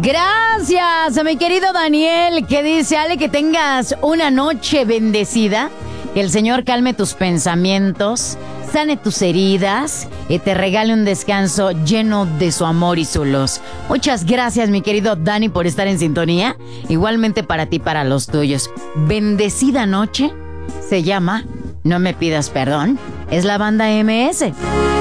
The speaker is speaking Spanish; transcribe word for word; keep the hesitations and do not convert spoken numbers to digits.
Gracias a mi querido Daniel, que dice, Ale, que tengas una noche bendecida, que el Señor calme tus pensamientos, sane tus heridas y te regale un descanso lleno de su amor y su luz. Muchas gracias, mi querido Dani, por estar en sintonía. Igualmente para ti, para los tuyos. Bendecida noche se llama No me pidas perdón. Es la banda M S.